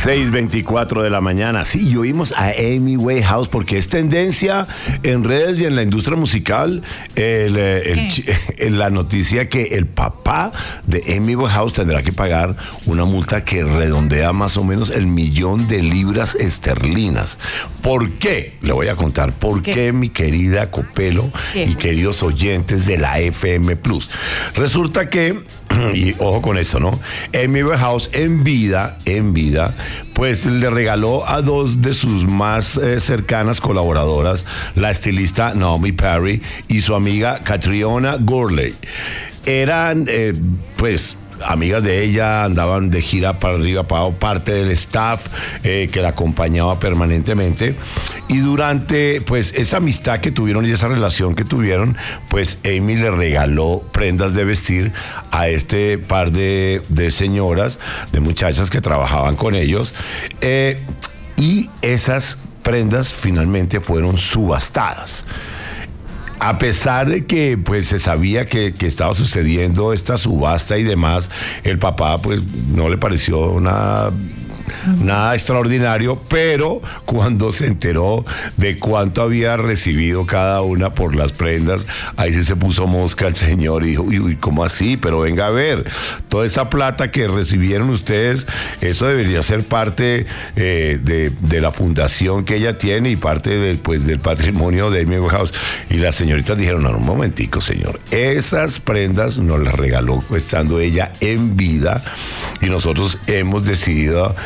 6:24 de la mañana. Sí, oímos a Amy Winehouse porque es tendencia en redes y en la industria musical la noticia que el papá de Amy Winehouse tendrá que pagar una multa que redondea más o menos el 1.000.000 de libras esterlinas. ¿Por qué? Le voy a contar por qué, mi querida Copelo y queridos oyentes de la FM Plus. Resulta que, y ojo con esto, ¿no? Amy Winehouse en vida, pues le regaló a dos de sus más cercanas colaboradodoras, la estilista Naomi Perry y su amiga Catriona Gurley. Eran, pues, amigas de ella, andaban de gira para arriba, para abajo, parte del staff que la acompañaba permanentemente. Y durante, pues, esa amistad que tuvieron y esa relación que tuvieron, pues Amy le regaló prendas de vestir a este par de señoras, de muchachas que trabajaban con ellos. Y esas prendas finalmente fueron subastadas. A pesar de que pues se sabía que estaba sucediendo esta subasta y demás, el papá pues no le pareció nada extraordinario, pero cuando se enteró de cuánto había recibido cada una por las prendas, ahí sí se puso mosca el señor y dijo, uy, ¿cómo así? Pero venga a ver, toda esa plata que recibieron ustedes, eso debería ser parte de la fundación que ella tiene y parte del patrimonio de Amy Winehouse. Y las señoritas dijeron, no, un momentico, señor, esas prendas nos las regaló estando ella en vida y nosotros hemos decidido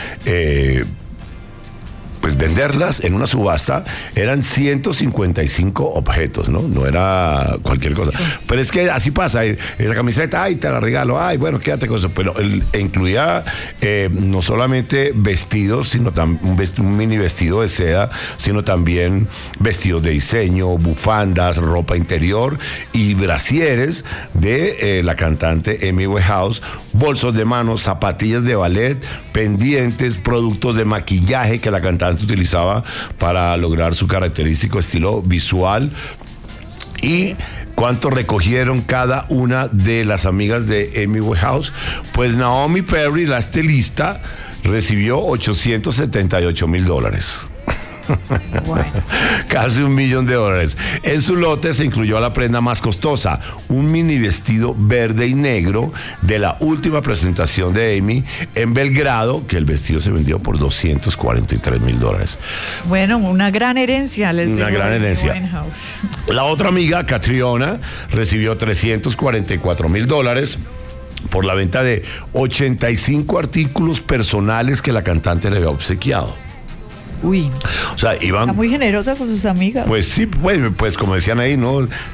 pues venderlas en una subasta. Eran 155 objetos, ¿no? era cualquier cosa. Sí. Pero es que así pasa, esa camiseta, ay, te la regalo, ay, bueno, quédate con eso. Pero incluía no solamente vestidos, sino también un mini vestido de seda, sino también vestidos de diseño, bufandas, ropa interior y brasieres de la cantante Amy Winehouse, bolsos de mano, zapatillas de ballet, pendientes, productos de maquillaje que la cantante utilizaba para lograr su característico estilo visual. ¿Y cuánto recogieron cada una de las amigas de Amy Winehouse? Pues Naomi Perry, la estilista, recibió $878,000. Bueno. Casi $1.000.000. En su lote se incluyó la prenda más costosa, un mini vestido verde y negro de la última presentación de Amy en Belgrado, que el vestido se vendió por $243,000. Bueno, una gran herencia. Una gran herencia. La otra amiga, Catriona, recibió $344,000 por la venta de 85 artículos personales que la cantante le había obsequiado. Uy, o sea, iban, está muy generosa con sus amigas. Pues sí, pues como decían ahí, ¿no?